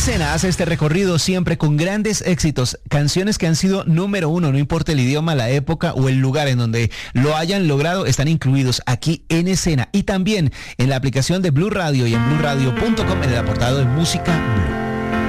Escena hace este recorrido siempre con grandes éxitos, canciones que han sido número uno, no importa el idioma, la época o el lugar en donde lo hayan logrado, están incluidos aquí en Escena y también en la aplicación de Blue Radio y en blueradio.com en el apartado de Música Blue.